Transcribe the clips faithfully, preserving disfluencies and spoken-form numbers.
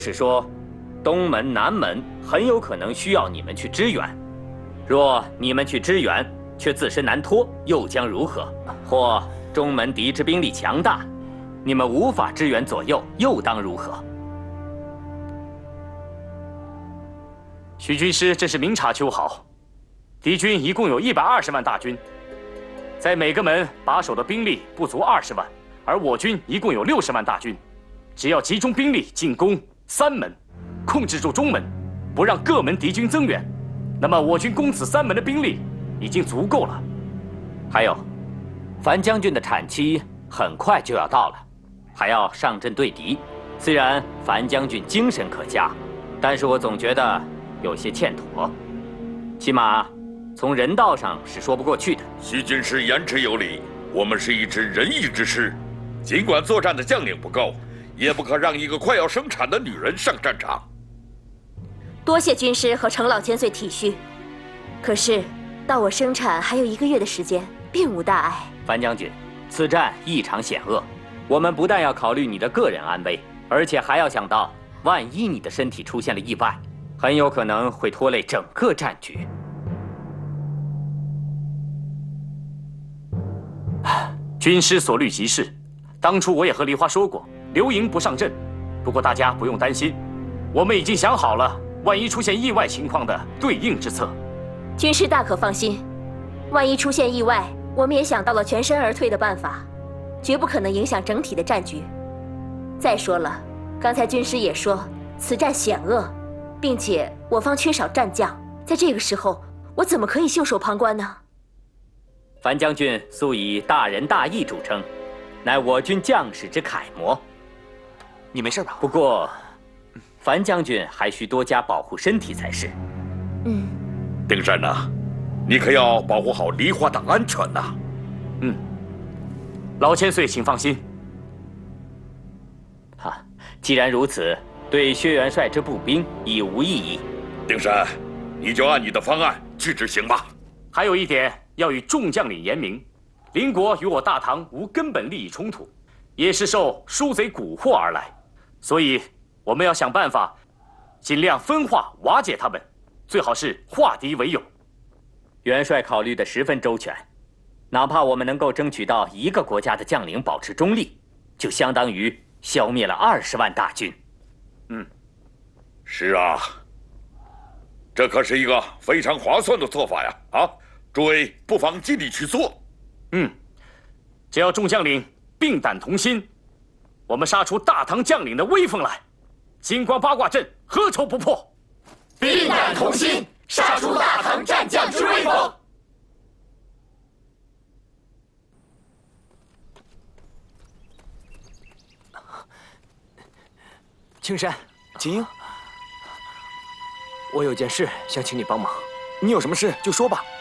是说，东门、南门很有可能需要你们去支援。若你们去支援，却自身难脱，又将如何？或中门敌之兵力强大，你们无法支援左右，又当如何？ 徐军师真是明察秋毫。敌军一共有一百二十万大军，在每个门把守的兵力不足二十万，而我军一共有六十万大军，只要集中兵力进攻三门，控制住中门，不让各门敌军增援，那么我军攻此三门的兵力已经足够了。 还有，樊将军的产期很快就要到了，还要上阵对敌。虽然樊将军精神可嘉，但是我总觉得有些欠妥，起码从人道上是说不过去的。 徐军师言之有理，我们是一支仁义之师，尽管作战的将领不够，也不可让一个快要生产的女人上战场。 多谢军师和程老千岁体恤，可是到我生产还有一个月的时间，并无大碍。 樊将军，此战异常险恶，我们不但要考虑你的个人安危，而且还要想到，万一你的身体出现了意外，很有可能会拖累整个战局。 军师所虑极是，当初我也和梨花说过，刘盈不上阵。不过大家不用担心，我们已经想好了，万一出现意外情况的对应之策。 军师大可放心，万一出现意外，我们也想到了全身而退的办法，绝不可能影响整体的战局。再说了，刚才军师也说此战险恶，并且我方缺少战将，在这个时候，我怎么可以袖手旁观呢？ 樊将军素以大仁大义著称，乃我军将士之楷模。 你没事吧？ 不过，樊将军还需多加保护身体才是。 嗯， 丁山呐，你可要保护好梨花的安全呐。 嗯，老千岁，请放心。 哈，既然如此，对薛元帅之步兵已无异议。 丁山，你就按你的方案去执行吧。 还有一点，要与众将领言明，邻国与我大唐无根本利益冲突，也是受书贼蛊惑而来，所以我们要想办法，尽量分化瓦解他们，最好是化敌为友。 元帅考虑得十分周全，哪怕我们能够争取到一个国家的将领保持中立，就相当于消灭了二十万大军。 嗯， 是啊，这可是一个非常划算的做法呀！啊，诸位不妨尽力去做。 嗯，只要众将领并胆同心，我们杀出大唐将领的威风来，金光八卦阵何愁不破？ 并胆同心，杀出大唐战将之威风。 青山，秦英，我有件事想请你帮忙。你有什么事就说吧。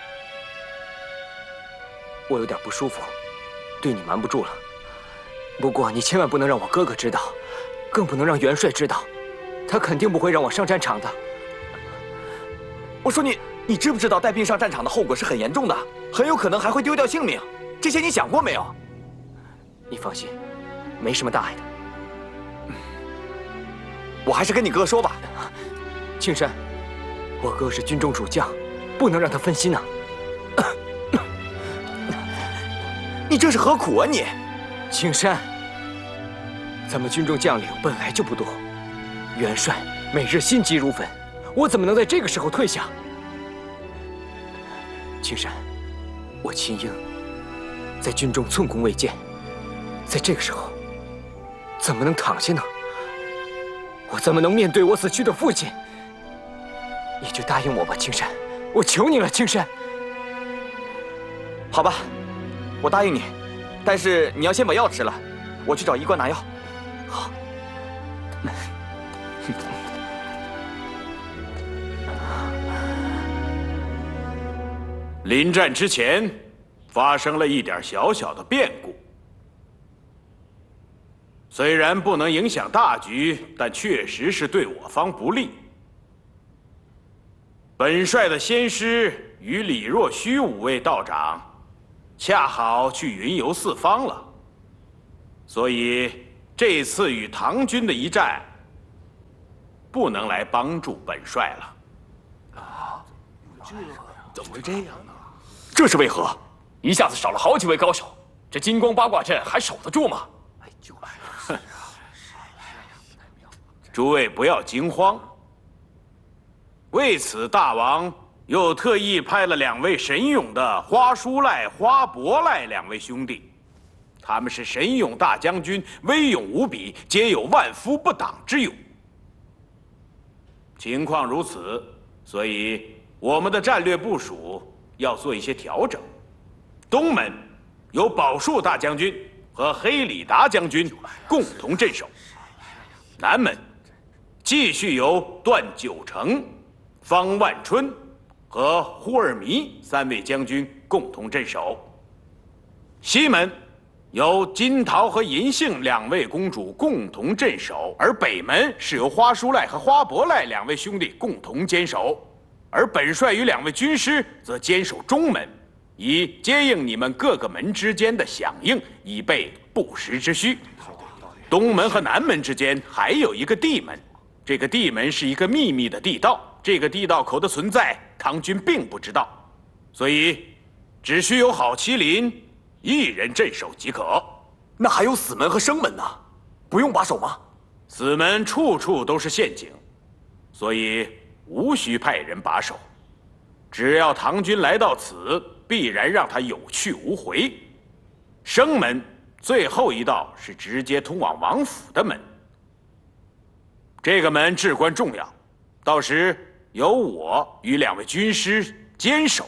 我有点不舒服，对你瞒不住了。不过你千万不能让我哥哥知道，更不能让元帅知道，他肯定不会让我上战场的。 我说你，你知不知道带病上战场的后果是很严重的，很有可能还会丢掉性命。这些你想过没有？ 你放心，没什么大碍的。 我还是跟你哥说吧。 青山，我哥是军中主将，不能让他分心呐。 你这是何苦啊你？ 青山，咱们军中将领本来就不多，元帅每日心急如焚，我怎么能在这个时候退下？青山，我秦英在军中寸功未见，在这个时候怎么能躺下呢？我怎么能面对我死去的父亲？你就答应我吧，青山，我求你了，青山。 好吧，我答应你，但是你要先把药吃了，我去找医官拿药。 好。 临战之前，发生了一点小小的变故。虽然不能影响大局，但确实是对我方不利。本帅的先师与李若虚五位道长，恰好去云游四方了，所以这次与唐军的一战， 不能来帮助本帅了。 啊，这怎么会这样呢？ 这是为何？ 一下子少了好几位高手，这金光八卦阵还守得住吗？ 哎，就是。 诸位不要惊慌。为此，大王又特意派了两位神勇的花叔赖、花伯赖两位兄弟，他们是神勇大将军，威勇无比，皆有万夫不挡之勇。情况如此，所以我们的战略部署要做一些调整。东门由宝树大将军和黑里达将军共同镇守，南门继续由段九成、方万春和忽尔弥三位将军共同镇守。西门由金桃和银杏两位公主共同镇守，而北门是由花叔赖和花伯赖两位兄弟共同坚守，而本帅与两位军师则坚守中门，以接应你们各个门之间的响应，以备不时之需。东门和南门之间还有一个地门，这个地门是一个秘密的地道，这个地道口的存在，唐军并不知道，所以只需有郝麒麟一人镇守即可。 那还有死门和生门呢，不用把守吗？ 死门处处都是陷阱，所以无需派人把守。只要唐军来到此，必然让他有去无回。生门最后一道是直接通往王府的门，这个门至关重要，到时由我与两位军师坚守。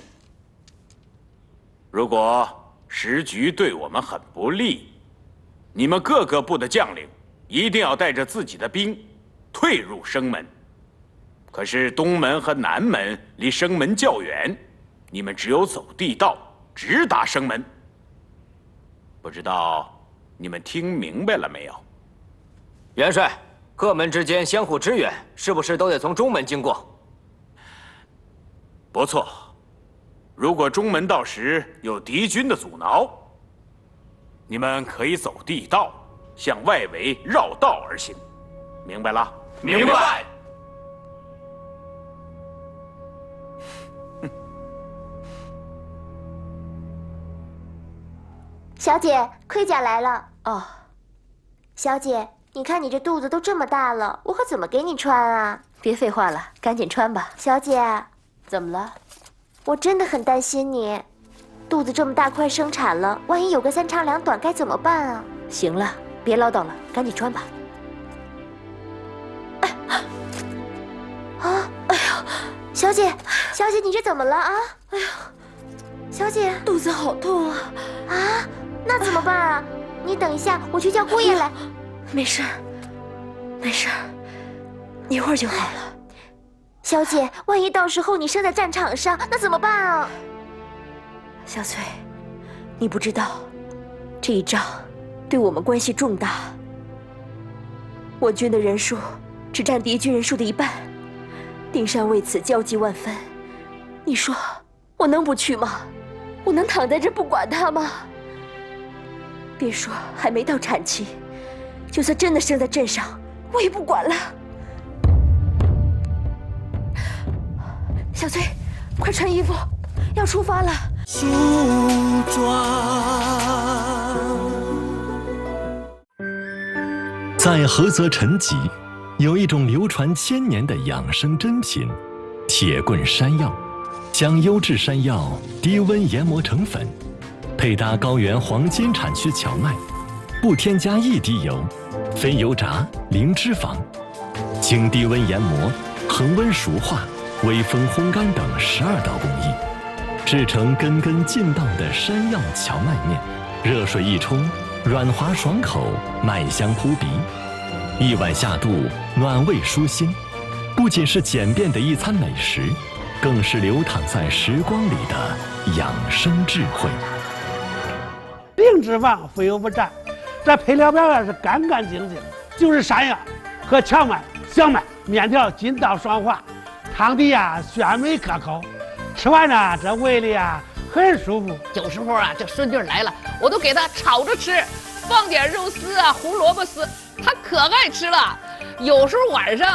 如果时局对我们很不利，你们各个部的将领一定要带着自己的兵退入生门。可是东门和南门离生门较远，你们只有走地道直达生门。不知道你们听明白了没有？ 元帅，各门之间相互支援，是不是都得从中门经过？ 不错。如果中门到时有敌军的阻挠，你们可以走地道，向外围绕道而行。明白了？ 明白。 小姐，盔甲来了。 哦， 小姐，你看你这肚子都这么大了，我可怎么给你穿啊？ 别废话了，赶紧穿吧。 小姐， 怎么了？ 我真的很担心你，肚子这么大，快生产了，万一有个三长两短该怎么办啊？ 行了，别唠叨了，赶紧穿吧。 哎啊！哎呦，小姐，小姐，你这怎么了啊？哎呦，小姐， 肚子好痛啊！ 啊，那怎么办啊？你等一下，我去叫姑爷来。 没事儿，没事儿，一会儿就好了。 小姐，万一到时候你生在战场上，那怎么办啊？ 小翠，你不知道，这一仗对我们关系重大。我军的人数只占敌军人数的一半，丁山为此焦急万分。你说我能不去吗？我能躺在这不管他吗？别说还没到产期，就算真的生在镇上，我也不管了。小翠，快穿衣服，要出发了。梳妆。在菏泽陈集，有一种流传千年的养生珍品——铁棍山药。将优质山药低温研磨成粉，配搭高原黄金产区荞麦，不添加一滴油，非油炸，零脂肪，经低温研磨、恒温熟化、微风烘干等十二道工艺，制成根根劲道的山药荞麦面。热水一冲，软滑爽口，麦香扑鼻，一碗下肚，暖胃舒心。不仅是简便的一餐美食，更是流淌在时光里的养生智慧。 零脂肪，非油不蘸，这配料表啊是干干净净，就是山药和荞麦、小麦，面条筋道爽滑，汤底呀鲜美可口，吃完呢这胃里啊很舒服。 有时候啊这顺弟来了，我都给他炒着吃，放点肉丝啊、胡萝卜丝，他可爱吃了。有时候晚上